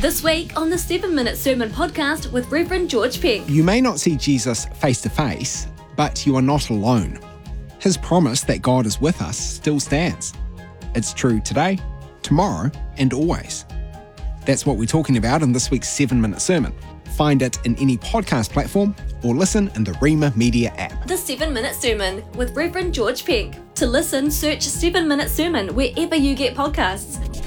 This week on the 7 Minute Sermon Podcast with Reverend George Pink. You may not see Jesus face to face, but you are not alone. His promise that God is with us still stands. It's true today, tomorrow, and always. That's what we're talking about in this week's 7 Minute Sermon. Find it in any podcast platform or listen in the Rima Media app. The 7 Minute Sermon with Reverend George Pink. To listen, search 7 Minute Sermon wherever you get podcasts.